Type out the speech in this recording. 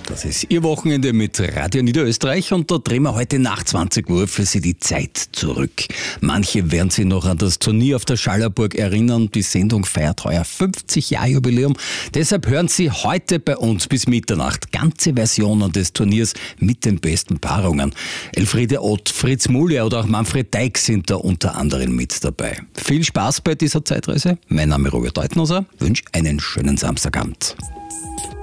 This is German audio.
Das ist Ihr Wochenende mit Radio Niederösterreich und da drehen wir heute nach 20 Uhr für Sie die Zeit zurück. Manche werden sich noch an das Turnier auf der Schallerburg erinnern. Die Sendung feiert heuer 50-Jahr-Jubiläum. Deshalb hören Sie heute bei uns bis Mitternacht ganze Versionen des Turniers mit den besten Paarungen. Elfriede Ott, Fritz Mulia oder auch Manfred Deik sind da unter anderem mit dabei. Viel Spaß bei dieser Zeitreise. Mein Name ist Robert Deutnoser. Wünsche einen schönen Samstagabend.